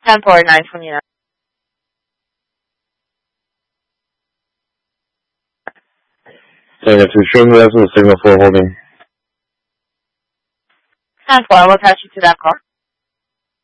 10-4, 929. Signal 2, show me that's the signal 4 holding. 10-4, we'll attach you to that car.